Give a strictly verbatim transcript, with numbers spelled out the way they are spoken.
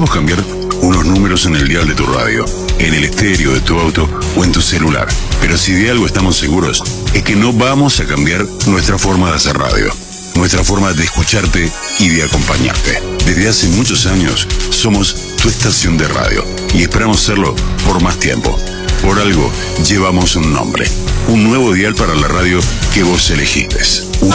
Podemos cambiar unos números en el dial de tu radio, en el estéreo de tu auto o en tu celular. Pero si de algo estamos seguros, es que no vamos a cambiar nuestra forma de hacer radio, nuestra forma de escucharte y de acompañarte. Desde hace muchos años somos tu estación de radio y esperamos serlo por más tiempo. Por algo llevamos un nombre, un nuevo dial para la radio que vos elegiste. Un